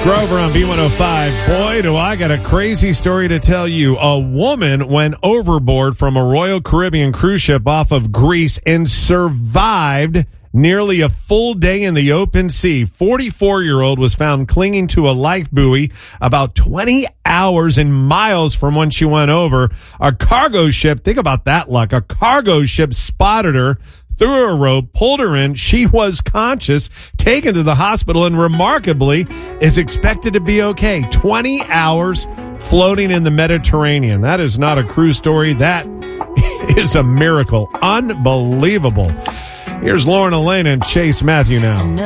Grover on B105. Boy, do I got a crazy story to tell you. A woman went overboard from a Royal Caribbean cruise ship off of Greece and survived nearly a full day in the open sea. 44-year-old was found clinging to a life buoy about 20 hours and miles from when she went over. A cargo ship, think about that luck, a cargo ship spotted her, threw a rope, pulled her in. She was conscious, taken to the hospital, and remarkably is expected to be okay. 20 hours floating in the Mediterranean. That is not a cruise story. That is a miracle. Unbelievable. Here's Lauren Elena and Chase Matthew now.